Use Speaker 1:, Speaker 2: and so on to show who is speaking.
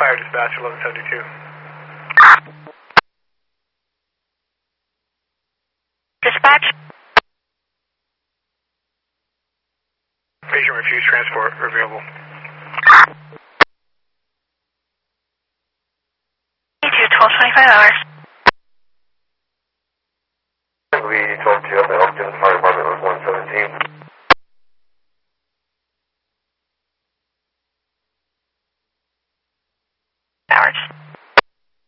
Speaker 1: Fire dispatch 1172.
Speaker 2: Dispatch.
Speaker 1: Patient refused transport available.
Speaker 2: 12:25 hours.